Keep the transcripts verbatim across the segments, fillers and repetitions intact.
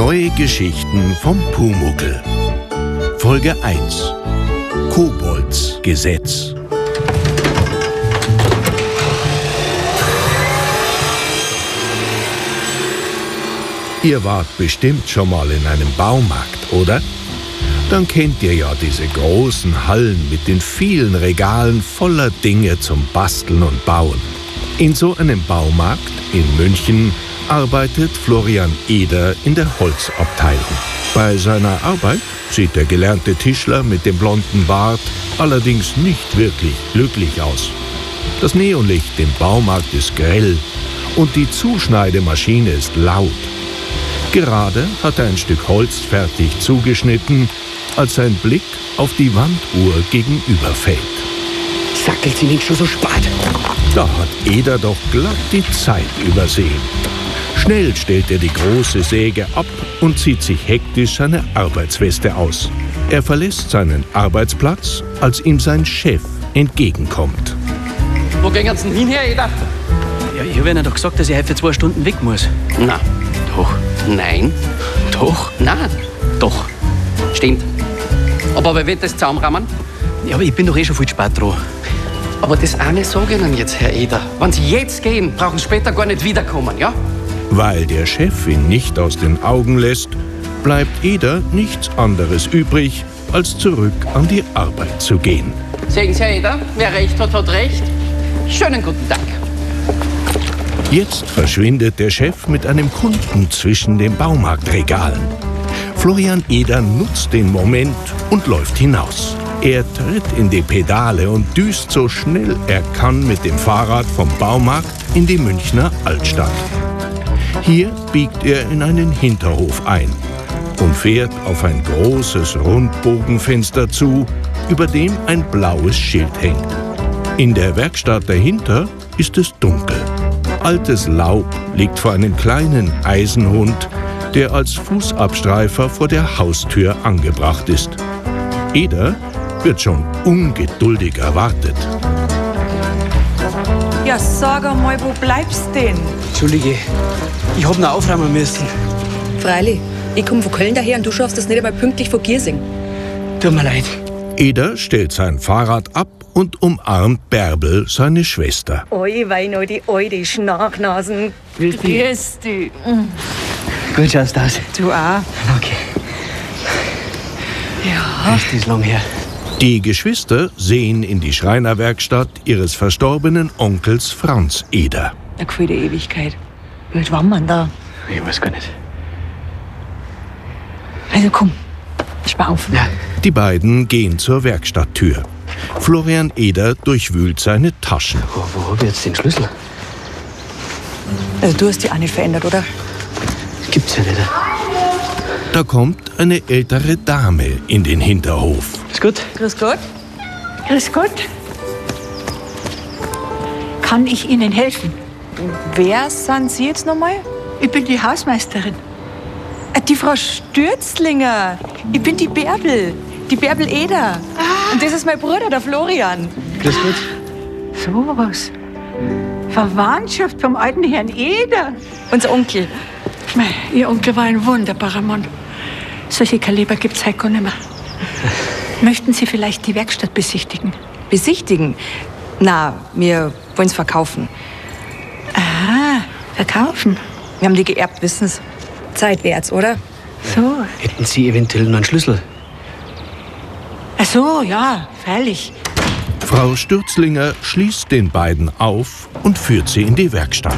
Neue Geschichten vom Pumuckl. Folge eins. Kobolds Gesetz. Ihr wart bestimmt schon mal in einem Baumarkt, oder? Dann kennt ihr ja diese großen Hallen mit den vielen Regalen voller Dinge zum Basteln und Bauen. In so einem Baumarkt in München arbeitet Florian Eder in der Holzabteilung. Bei seiner Arbeit sieht der gelernte Tischler mit dem blonden Bart allerdings nicht wirklich glücklich aus. Das Neonlicht im Baumarkt ist grell und die Zuschneidemaschine ist laut. Gerade hat er ein Stück Holz fertig zugeschnitten, als sein Blick auf die Wanduhr gegenüber fällt. Sackelt sie nicht schon so spät? Da hat Eder doch glatt die Zeit übersehen. Schnell stellt er die große Säge ab und zieht sich hektisch seine Arbeitsweste aus. Er verlässt seinen Arbeitsplatz, als ihm sein Chef entgegenkommt. Wo gehen Sie denn hin, Herr Eder? Ja, ich habe Ihnen doch gesagt, dass ich heute für zwei Stunden weg muss. Na, Doch. nein, Doch. nein, Doch. stimmt. Aber wer wird das zusammenrahmen? Ja, aber ich bin doch eh schon viel spät dran. Aber das eine sage ich Ihnen jetzt, Herr Eder. Wenn Sie jetzt gehen, brauchen Sie später gar nicht wiederkommen, ja? Weil der Chef ihn nicht aus den Augen lässt, bleibt Eder nichts anderes übrig, als zurück an die Arbeit zu gehen. Sehen Sie, Herr Eder, wer recht hat, hat recht. Schönen guten Tag. Jetzt verschwindet der Chef mit einem Kunden zwischen den Baumarktregalen. Florian Eder nutzt den Moment und läuft hinaus. Er tritt in die Pedale und düst so schnell er kann mit dem Fahrrad vom Baumarkt in die Münchner Altstadt. Hier biegt er in einen Hinterhof ein und fährt auf ein großes Rundbogenfenster zu, über dem ein blaues Schild hängt. In der Werkstatt dahinter ist es dunkel. Altes Laub liegt vor einem kleinen Eisenhund, der als Fußabstreifer vor der Haustür angebracht ist. Eder wird schon ungeduldig erwartet. Ja, sag einmal, wo bleibst denn? Entschuldige, ich hab noch aufräumen müssen. Freilich, ich komme von Köln daher und du schaffst das nicht einmal pünktlich von Giersing. Tut mir leid. Eder stellt sein Fahrrad ab und umarmt Bärbel, seine Schwester. Oi, wei noch die alte Schnarchnasen. Grüß dich. Grüß dich. Gut schaust aus. Du auch. Okay. Ja. Echt, ist lang her. Die Geschwister sehen in die Schreinerwerkstatt ihres verstorbenen Onkels Franz Eder. Eine gefühlte Ewigkeit. Wie alt war man da? Ich weiß gar nicht. Also komm, spar auf. Ja. Die beiden gehen zur Werkstatttür. Florian Eder durchwühlt seine Taschen. Wo, wo hab ich jetzt den Schlüssel? Also du hast dich auch nicht verändert, oder? Das gibt's ja nicht. Da kommt eine ältere Dame in den Hinterhof. Ist gut? Grüß Gott. Grüß Gott. Kann ich Ihnen helfen? Wer sind Sie jetzt nochmal? Ich bin die Hausmeisterin. Äh, Die Frau Stürzlinger. Ich bin die Bärbel. Die Bärbel Eder. Und das ist mein Bruder, der Florian. Grüß Gott. So was. Verwandtschaft vom alten Herrn Eder. Unser Onkel. Mei, Ihr Onkel war ein wunderbarer Mann. Solche Kaliber gibt's heute gar nicht mehr. Möchten Sie vielleicht die Werkstatt besichtigen? Besichtigen? Na, wir wollen's verkaufen. Ah, verkaufen. Wir haben die geerbt, wissen's. Zeit wär's, oder? So. Hätten Sie eventuell noch einen Schlüssel? Ach so, ja, freilich. Frau Stürzlinger schließt den beiden auf und führt sie in die Werkstatt.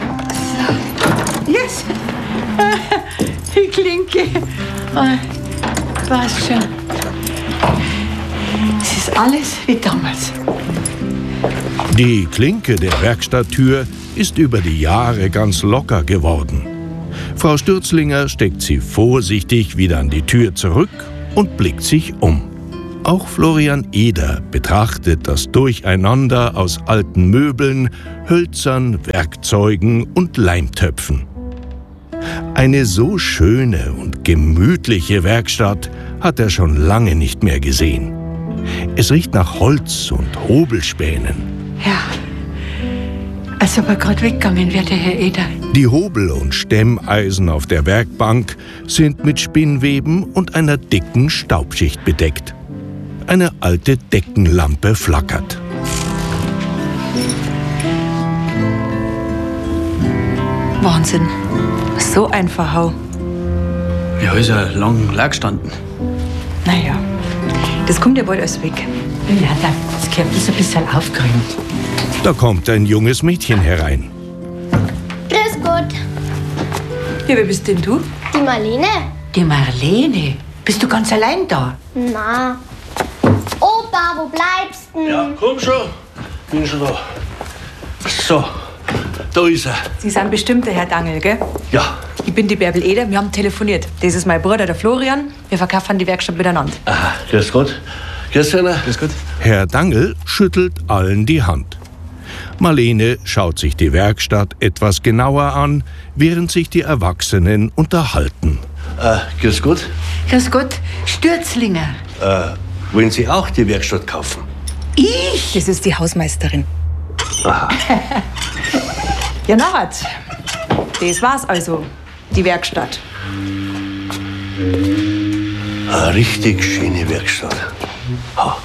Yes. Die Klinke. Ah, passt schon. Es ist alles wie damals. Die Klinke der Werkstatttür ist über die Jahre ganz locker geworden. Frau Stürzlinger steckt sie vorsichtig wieder an die Tür zurück und blickt sich um. Auch Florian Eder betrachtet das Durcheinander aus alten Möbeln, Hölzern, Werkzeugen und Leimtöpfen. Eine so schöne und gemütliche Werkstatt hat er schon lange nicht mehr gesehen. Es riecht nach Holz und Hobelspänen. Ja. Als ob er gerade weggegangen wäre, der Herr Eder. Die Hobel- und Stemmeisen auf der Werkbank sind mit Spinnweben und einer dicken Staubschicht bedeckt. Eine alte Deckenlampe flackert. Wahnsinn. So ein Verhau. Ja, ist ja lang leer gestanden. Naja, das kommt ja bald alles weg. Ja, das gehört uns ein bisschen aufgeräumt. Da kommt ein junges Mädchen herein. Grüß Gott. Ja, wer bist denn du? Die Marlene? Die Marlene. Bist du ganz allein da? Na. Opa, wo bleibst du? Ja, komm schon. Bin schon da. So, da ist er. Sie sind bestimmt der Herr Dangel, gell? Ja. Ich bin die Bärbel Eder, wir haben telefoniert. Das ist mein Bruder, der Florian. Wir verkaufen die Werkstatt miteinander. Aha, grüß Gott. Grüß einer. Grüß Gott. Herr Dangel schüttelt allen die Hand. Marlene schaut sich die Werkstatt etwas genauer an, während sich die Erwachsenen unterhalten. Äh, grüß Gott. Grüß Gott, Stürzlinger. Äh, wollen Sie auch die Werkstatt kaufen? Ich? Das ist die Hausmeisterin. Ja, na was? Das war's also, die Werkstatt. Eine richtig schöne Werkstatt. Ha.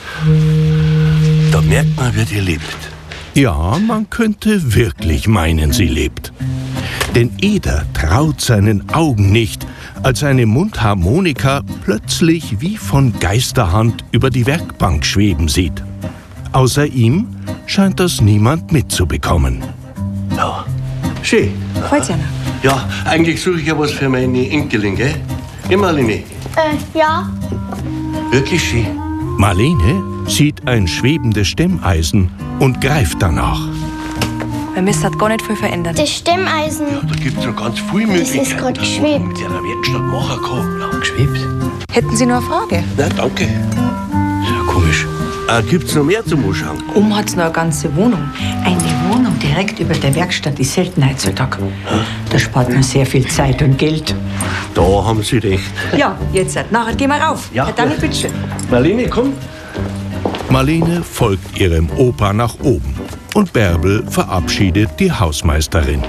Da merkt man, wer die lebt. Ja, man könnte wirklich meinen, sie lebt. Denn Eder traut seinen Augen nicht, als eine Mundharmonika plötzlich wie von Geisterhand über die Werkbank schweben sieht. Außer ihm scheint das niemand mitzubekommen. Ja, schön. Freut's ja noch. Ja, eigentlich suche ich ja was für meine Enkelin, gell? Geh, Marlene. Äh, ja. Wirklich schön. Marlene sieht ein schwebendes Stemmeisen und greift danach. Bei mir hat gar nicht viel verändert. Das Stemmeisen, Da gibt's noch ganz viele das Möglichkeiten. ist gerade geschwebt. Mit der Werkstatt machen kann. Ja. Geschwebt? Hätten Sie noch eine Frage? Na, danke. Ja, komisch. Äh, gibt's noch mehr zum Anschauen? Oben hat's noch eine ganze Wohnung. Eine Wohnung direkt über der Werkstatt ist selten heutzutage. Da spart man sehr viel Zeit und Geld. Da haben Sie recht. Ja, jetzt. Nachher gehen wir rauf. Ja. Herr Dangel, bitteschön. Marlene, komm. Marlene folgt ihrem Opa nach oben und Bärbel verabschiedet die Hausmeisterin.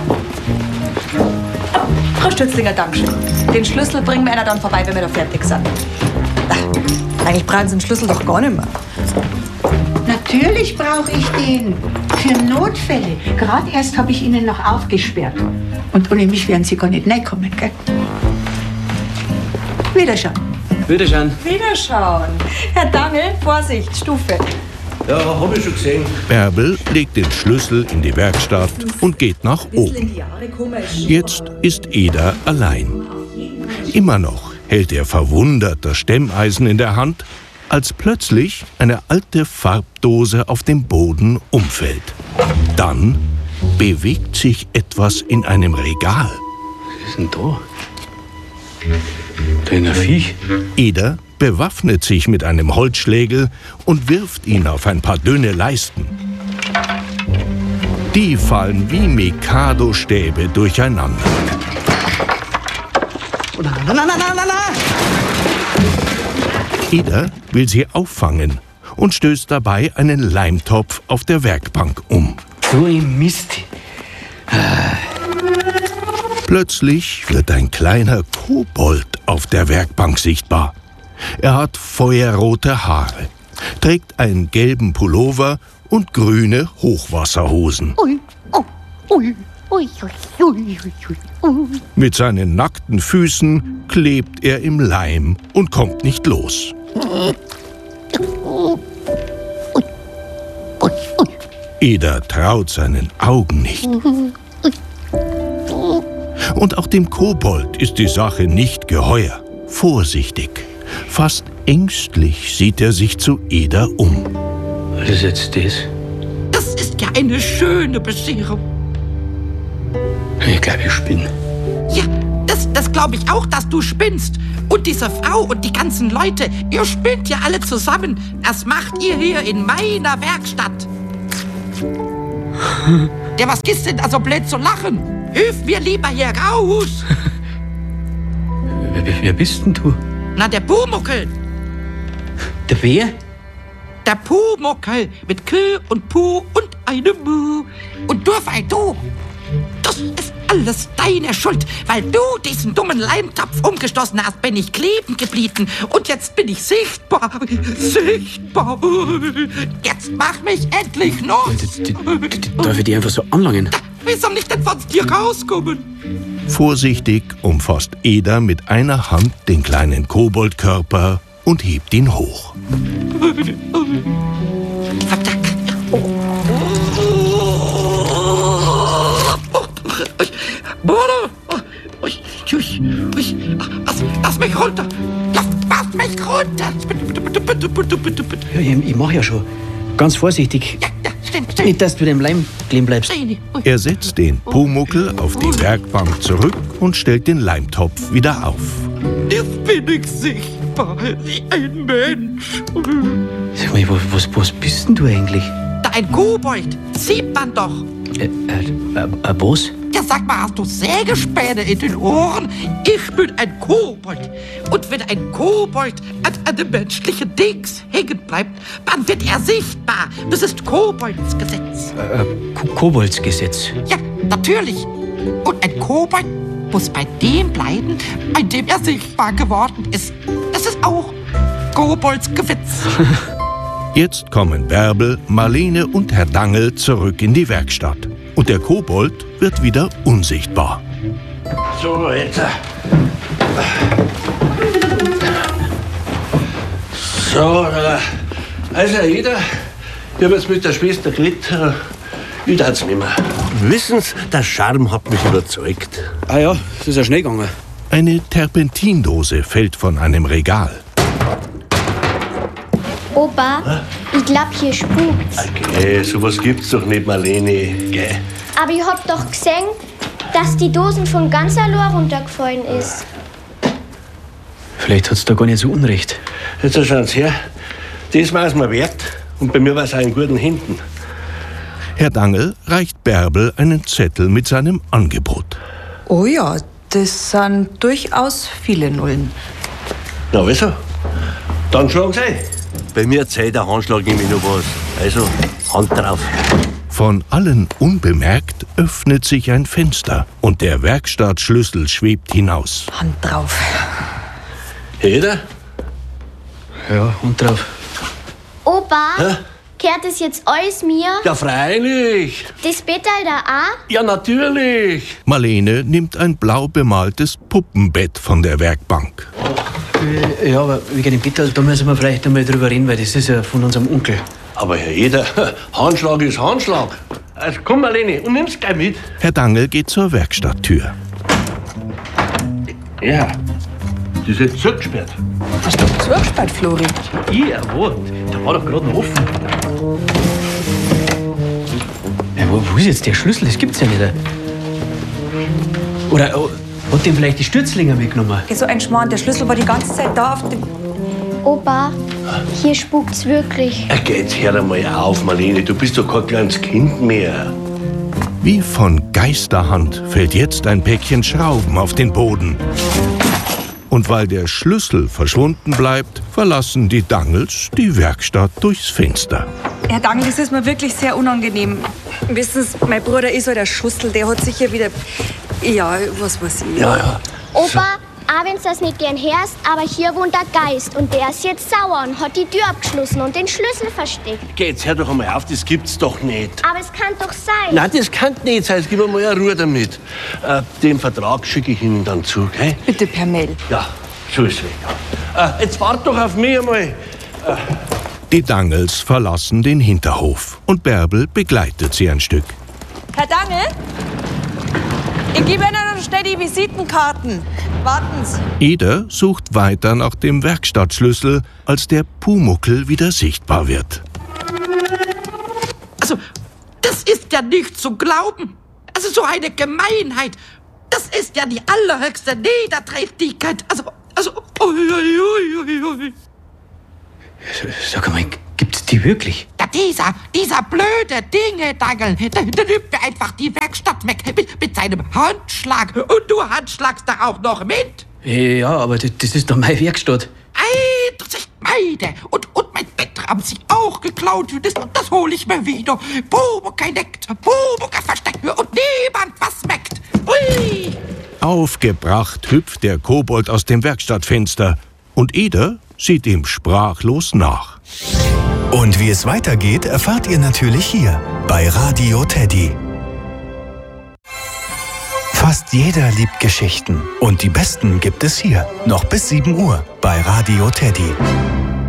Frau Stützlinger, Dankeschön. Den Schlüssel bringen wir einer dann vorbei, wenn wir da fertig sind. Ach, eigentlich brauchen Sie den Schlüssel doch gar nicht mehr. Natürlich brauche ich den. Für Notfälle. Gerade erst habe ich Ihnen noch aufgesperrt. Und ohne mich werden Sie gar nicht reinkommen, gell? Wiederschauen. Wiederschauen. Wiederschauen. Herr Dangel, Vorsicht, Stufe. Ja, hab ich schon gesehen. Bärbel legt den Schlüssel in die Werkstatt und geht nach oben. Jetzt ist Eder allein. Immer noch hält er verwundert das Stemmeisen in der Hand, als plötzlich eine alte Farbdose auf dem Boden umfällt. Dann bewegt sich etwas in einem Regal. Was ist denn da? Da ist ein Viech. Eder bewaffnet sich mit einem Holzschlägel und wirft ihn auf ein paar dünne Leisten. Die fallen wie Mikado-Stäbe durcheinander. Na, na, na, na, na, na! Eder will sie auffangen und stößt dabei einen Leimtopf auf der Werkbank um. So ein Mist. Plötzlich wird ein kleiner Kobold auf der Werkbank sichtbar. Er hat feuerrote Haare, trägt einen gelben Pullover und grüne Hochwasserhosen. Ui, oh, ui, ui, ui, ui, ui. Mit seinen nackten Füßen klebt er im Leim und kommt nicht los. Eder traut seinen Augen nicht. Und auch dem Kobold ist die Sache nicht geheuer. Vorsichtig, fast ängstlich sieht er sich zu Eder um. Was ist jetzt das? Das ist ja eine schöne Bescherung. Ich glaube, ich spinne. Ja, das, das glaube ich auch, dass du spinnst. Und diese Frau und die ganzen Leute, ihr spinnt ja alle zusammen. Das macht ihr hier in meiner Werkstatt. Ja, was ist denn da so blöd zu lachen? Hilf mir lieber hier raus. Wer, wer bist denn du? Na, der Pumuckel. Der wer? Der Pumuckel mit K und Pu und eine Mu. Und nur weil du, das ist alles deine Schuld, weil du diesen dummen Leimtopf umgestoßen hast, bin ich kleben geblieben. Und jetzt bin ich sichtbar, sichtbar. Jetzt mach mich endlich los. Darf ich die einfach so anlangen? Wie soll ich denn von dir rauskommen? Vorsichtig umfasst Eder mit einer Hand den kleinen Koboldkörper und hebt ihn hoch. Lass, lass mich runter! Lass, lass mich runter! Bitte, bitte, bitte, bitte, bitte, bitte. Ja, ich, ich mach ja schon. Ganz vorsichtig. Ja, ja, stimmt, stimmt. Nicht, dass du dem Leim kleben bleibst. Er setzt den Pumuckl auf die Werkbank zurück und stellt den Leimtopf wieder auf. Jetzt bin ich sichtbar wie ein Mensch. Sag mal, was, was, was bist denn du eigentlich? Da ein Kobold, sieht man doch. Äh, äh, äh, äh was? Ja, sag mal, hast du Sägespäne in den Ohren? Ich bin ein Kobold. Und wenn ein Kobold an einem menschlichen Dings hängen bleibt, dann wird er sichtbar. Das ist Koboldsgesetz. Äh, Ko- Koboldsgesetz. Ja, natürlich. Und ein Kobold muss bei dem bleiben, bei dem er sichtbar geworden ist. Das ist auch Koboldsgesetz. Jetzt kommen Bärbel, Marlene und Herr Dangl zurück in die Werkstatt. Und der Kobold wird wieder unsichtbar. So, jetzt. So, äh, also jeder, ich habe jetzt mit der Schwester geredet, äh, ich darf's nicht mehr. Wissen Sie, der Charme hat mich überzeugt. Ah ja, das ist ja schnell gegangen. Eine Terpentindose fällt von einem Regal. Opa, ich glaub, hier spukt's. Okay, sowas gibt's doch nicht, Marlene. Gell? Aber ich hab doch gesehen, dass die Dosen von ganz allein runtergefallen ist. Vielleicht hat's da gar nicht so unrecht. Jetzt schauen Sie her. Das war's mir wert. Und bei mir war's auch in guten Händen. Herr Dangl reicht Bärbel einen Zettel mit seinem Angebot. Oh ja, das sind durchaus viele Nullen. Na also, dann schlagen Sie ein. Bei mir zählt der Handschlag nämlich noch was. Also, Hand drauf. Von allen unbemerkt öffnet sich ein Fenster und der Werkstattschlüssel schwebt hinaus. Hand drauf. Jeder? Ja, Hand drauf. Opa, Hä? kehrt es jetzt alles mir? Ja, freilich. Das Bettal da auch? Ja, natürlich. Marlene nimmt ein blau bemaltes Puppenbett von der Werkbank. Äh, ja, aber wegen dem Bettel, da müssen wir vielleicht einmal drüber reden, weil das ist ja von unserem Onkel. Aber Herr Jeder, Handschlag ist Handschlag. Also komm, Marlene, und nimm's gleich mit. Herr Dangl geht zur Werkstatttür. Ja, das ist jetzt zugesperrt. Hast du zugesperrt, Flori? Ja, wo? Der war doch gerade noch offen. Ja, wo, wo ist jetzt der Schlüssel? Das gibt's ja nicht. Oder oh, hat den vielleicht die Stürzlinger mitgenommen? So ein Schmarrn, der Schlüssel war die ganze Zeit da auf dem... Opa, hier spukt's wirklich. Ja, geht's her einmal auf, Marlene. Du bist doch kein kleines Kind mehr. Wie von Geisterhand fällt jetzt ein Päckchen Schrauben auf den Boden. Und weil der Schlüssel verschwunden bleibt, verlassen die Dangls die Werkstatt durchs Fenster. Herr Dangl, das ist mir wirklich sehr unangenehm. Wissen Sie, mein Bruder ist halt ein Schussel, der hat sicher wieder... Ja, was weiß ich. Ja, ja. Opa, auch wenn's das nicht gern hörst, aber hier wohnt der Geist und der ist jetzt sauer und hat die Tür abgeschlossen und den Schlüssel versteckt. Geht's her doch einmal auf, das gibt's doch nicht. Aber es kann doch sein. Nein, das kann nicht sein. Gib mir mal eine Ruhe damit. Äh, den Vertrag schicke ich Ihnen dann zu, gell? Bitte per Mail. Ja, so ist weg. Äh, jetzt wart doch auf mich einmal. Äh. Die Dangls verlassen den Hinterhof und Bärbel begleitet sie ein Stück. Herr Dangl? Ich gebe Ihnen noch schnell die Visitenkarten. Warten Sie. Eder sucht weiter nach dem Werkstattschlüssel, als der Pumuckl wieder sichtbar wird. Also, das ist ja nicht zu glauben. Also, so eine Gemeinheit. Das ist ja die allerhöchste Niederträchtigkeit. Also, also, ui, ui, ui, ui. Sag mal, gibt's die wirklich? Ja, dieser, dieser blöde Dinge-Dangl, der, der nimmt mir einfach die Werkstatt weg mit, mit seinem Handschlag. Und du handschlagst da auch noch mit? Ja, aber das, das ist doch meine Werkstatt. Ei, das ist meine. Und, und mein Bett haben sie auch geklaut. Das, das hole ich mir wieder. Pumuckl neckt, Pumuckl versteckt und niemand was meckt. Ui! Aufgebracht hüpft der Kobold aus dem Werkstattfenster und Eder sieht ihm sprachlos nach. Und wie es weitergeht, erfahrt ihr natürlich hier bei Radio Teddy. Fast jeder liebt Geschichten und die besten gibt es hier, noch bis sieben Uhr bei Radio Teddy.